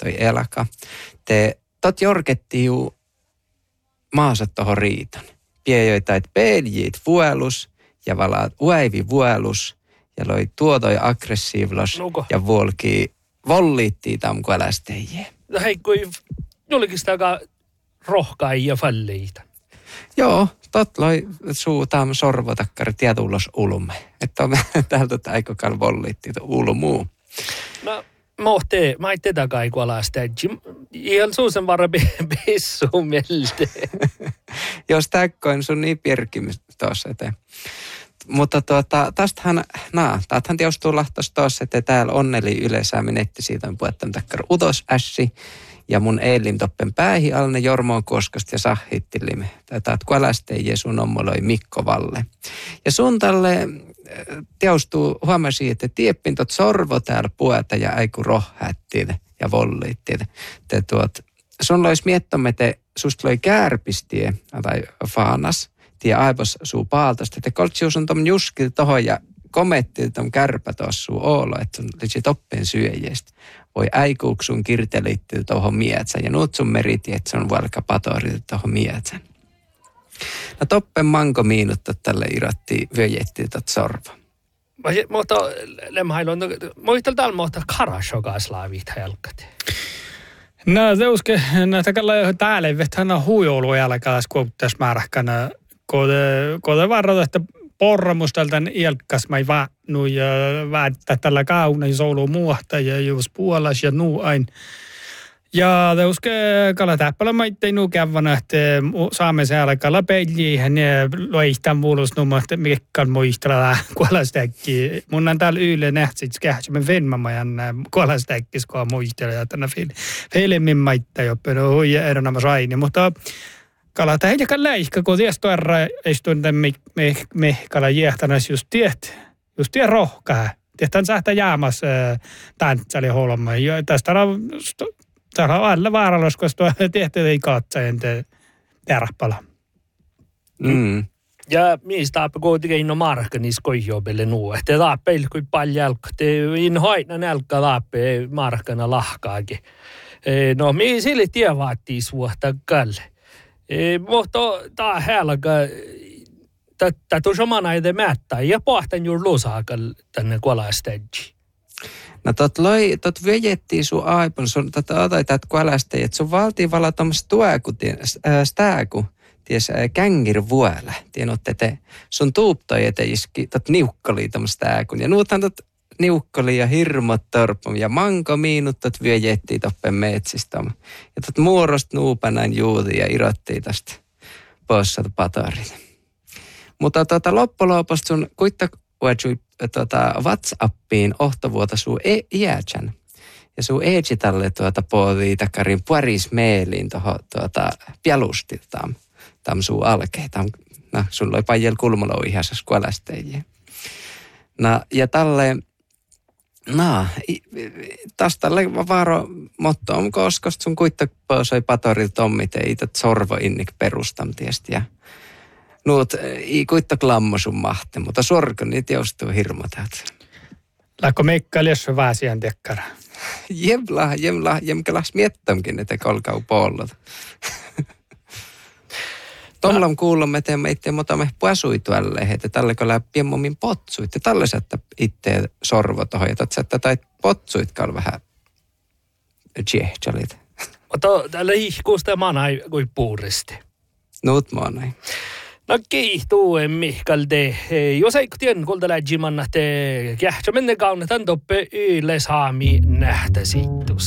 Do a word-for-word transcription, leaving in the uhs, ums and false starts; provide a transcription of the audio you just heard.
toi elaka. Te tot jorketti ju maasat tohon riitan. Piejoitait peljit vuelus ja valaat uäivi vuelus ja loi tuotoi aggressiivlos Nuko. ja vuolki volliittiin tamkuälästejä. No hei, kun julkista aika rohkai ja falleita. Joo, tot loi suu tam sorvotakkari tietullos ulumme. Että on täältä aikokal volliittiin ulumuu. No, mohte, mä ei tätä kaiku alastäjä. Ihan suusen varra pissu mieltä. Jos täkkoin sun niin pirkimys tuossa eteen. Mutta tuota, tästähän, naa, tästähän tiedostuu lahtos tuossa, että täällä onneli yleensä netti siitä on puhettam takkar utos ässi. Ja mun eilim toppen päähi alne Jormoon koskosta ja sahittilime. Tätä kuolästejä sun ommoloi Mikko Valle. Ja sun tälle teostuu huomasi, että tieppintot sorvo täällä pueta ja aiku rohhättiin ja volliittiin. Te tuot, sun lois miettomme, te susta loi kärpistie tai faanas, tie aivos suu paaltosta. Te koltsius on tom juskil tohon ja kometti tom kärpä tuossa suu oolo, että sun lisi toppen syöjästä. Voi aikuuksun kirtelitti tuohon mietsän ja nuut sun meriti, että se on valka patorit tuohon mietsän. No toppen manko miinutta tälle irotti vyöjetti tot sorva. Mutta lemhailun, muistel täällä mohta karashokas laavit helkat. No se uske, no takalla täällä vethän huijoulu jälkäs kuuttas määräkkänä, kode varrata, että porramusteltan ielkas mai vaatnu ja väättää tällä kauna ja soulu muuhta ja jos puolas ja nuu ain. Ja te uske kala täppälä maittei nuu kävänä, että saamme se alkalla peljiin ja loihtaan muulus numma, että mikään muistella kuolastäkki. Mun on täällä yle nähty, että kähtsemme venmamajan kuolastäkkis, kun muistella ja tänä filmin maittaa joppe, no huija eronama saini, mutta kala tähdelläkään läihkä, kun ties tuoda ei tunne mehkala jäähtänäs just tiet, just tiet rohkaa. Tietään sähtä jäämäs tantsali holma. Ja tästä on täällä on alla vaarallis, koska tehty ei katsajan teräppälä. Mm. Ja mistä appi kuitenkin inno markkanis koijobelle nuu. Että taappeil kuin paljon jälkkä. Te in hoitna nälkkä taappe markkana lahkaakin. No mi sille tie vaatii suhta kalle. Mutta tämä helga, tämä on samana ide mättä ja pohtan juuri lusaakal tänne kuolastajji. No tot loi, tot vejettiin sun aipun, sun tätä otoitat kuolastajia, että sun valtiin valatamassa tueku, stääku, ties kängir vuola. Tienotte te, sun tuuptoi ete iski, tot niukkali tämmöistä stääkun. Ja nuuthan tot niukkali ja hirmot torpum ja manko miinut tot vejettiin toppen metsistä. Ja tot muorost nuupanain juudi ja irottiin tästä poissa patorit. Mutta tota loppoloposta sun kuitta uetsui tota WhatsAppiin ohtovuota suu e iätsän. Ja suu eetsitalle tuota puolii takarin puoris meeliin tuohon tuota pialusti tam, tam suu alkeen. Tam, no sun loi pajel kulmalo ihasas kuolästejä. No ja talle, no taas talle vaaro motto on koskosta sun kuitta poisoi patoril tommit ei tat sorvo innik perustam tiesti ja nuut ei kuitta klammo sun mahte, mutta sorko niitä joustuu hirmotat. Läkko meikkaili, jos on väsiän tekkara? Jemla, jemla, jemkelas miettamkin, että kolkau pollot. Tomlam kuulumme teemme itse, mutta me puasui tuolle, että tälle kun läpi mummin potsuitte. Tälle sättä itse sorvo tohon, ja tätä tai potsuitkaan vähän tjehtsalit. Mutta tällä ihkuusta manai kuin puuristi. Nuut manai. No kiihtuu Mihkalde. Jos ei tiedä, kulta läjimanna te kähtsä menne kaunetan toppe yle saami nähtä siitä.